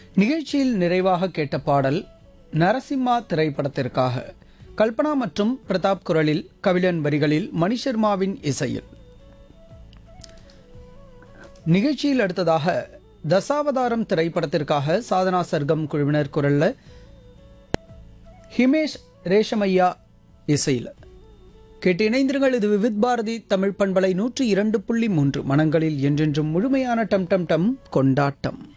நிகழ்ச்சியில் நிறைவாக கேட்ட பாடல் நரசிம்மா திரைப்படத்திற்காக கல்பனா மற்றும் பிரதாப் குரலில், கபிலன் வரிகளில், மணிஷர்மாவின் இசையில். நிகழ்ச்சியில் அடுத்ததாக தசாவதாரம் திரைப்படத்திற்காக சாதனா சர்க்கம் குழுவினர் குரல்ல ஹிமேஷ் ரேஷமையா இசையில் கேட்டு இணைந்திருங்கள். இது விவித் பாரதி தமிழ் பண்பலை 102.3 மனங்களில் என்றென்றும் முழுமையான டம் டம் டம் கொண்டாட்டம்.